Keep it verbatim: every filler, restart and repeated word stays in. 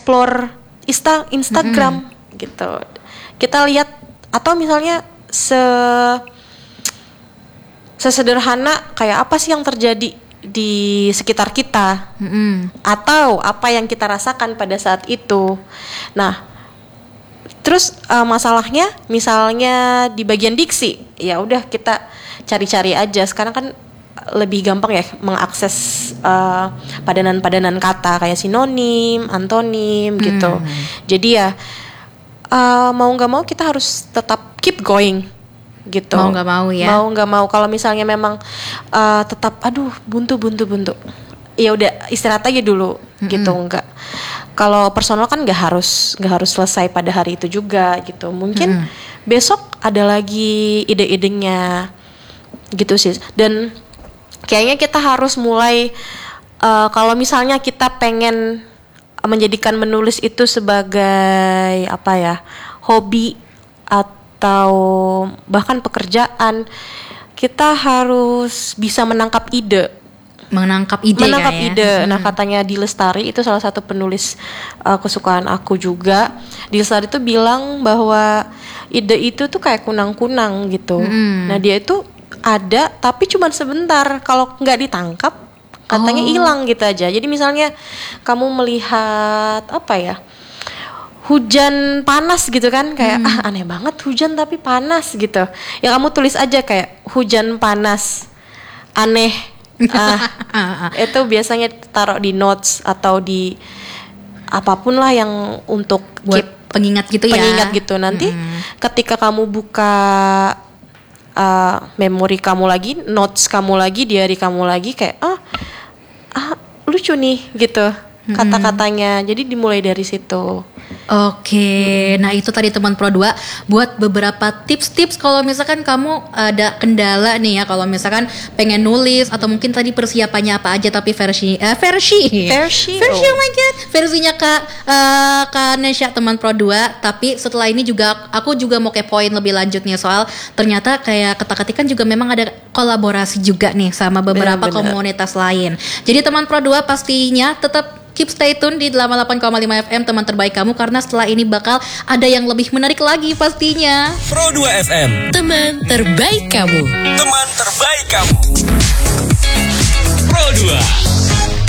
explore Insta Instagram mm-hmm. gitu. Kita lihat atau misalnya se sesederhana kayak apa sih yang terjadi di sekitar kita, mm-hmm. atau apa yang kita rasakan pada saat itu. Nah, terus uh, masalahnya misalnya di bagian diksi, ya udah kita cari-cari aja. Sekarang kan lebih gampang ya mengakses uh, padanan-padanan kata kayak sinonim, antonim gitu. Hmm. Jadi ya uh, mau nggak mau kita harus tetap keep going gitu. Mau nggak mau ya. Mau nggak mau. Kalau misalnya memang uh, tetap aduh buntu buntu buntu, ya udah istirahat aja dulu hmm. gitu. Enggak. Kalau personal kan nggak harus nggak harus selesai pada hari itu juga gitu. Mungkin hmm. besok ada lagi ide-idenya gitu sih. Dan kayaknya kita harus mulai uh, kalau misalnya kita pengen menjadikan menulis itu sebagai apa ya, hobi atau bahkan pekerjaan, kita harus bisa menangkap ide. Menangkap ide menangkap ya? ide. Hmm. Nah, katanya Di Lestari itu salah satu penulis uh, kesukaan aku juga. Di Lestari itu bilang bahwa ide itu tuh kayak kunang-kunang gitu. Hmm. Nah, dia itu ada tapi cuma sebentar, kalau nggak ditangkap katanya hilang oh. gitu aja. Jadi misalnya kamu melihat apa ya, hujan panas gitu kan, kayak hmm. ah aneh banget hujan tapi panas gitu. Ya kamu tulis aja kayak hujan panas aneh. ah, itu biasanya taruh di notes atau di apapun lah yang untuk buat keep, pengingat gitu pengingat ya. Pengingat gitu. Nanti hmm. ketika kamu buka Uh, memori kamu lagi, notes kamu lagi, diary kamu lagi, kayak ah, ah lucu nih gitu hmm. kata-katanya. Jadi dimulai dari situ. Oke, nah itu tadi teman Pro dua buat beberapa tips-tips kalau misalkan kamu ada kendala nih ya, kalau misalkan pengen nulis atau mungkin tadi persiapannya apa aja tapi versi eh, versi versi versi oh my god versinya Kak uh, Kak Nesya teman Pro dua. Tapi setelah ini juga aku juga mau kepoin lebih lanjut nih soal ternyata kayak ketik-ketikan juga memang ada kolaborasi juga nih sama beberapa bener, bener. komunitas lain. Jadi teman Pro dua pastinya tetap keep stay tune di delapan puluh delapan koma lima F M teman terbaik kamu, karena setelah ini bakal ada yang lebih menarik lagi pastinya. Pro dua F M, teman terbaik kamu. Teman terbaik kamu. Pro dua.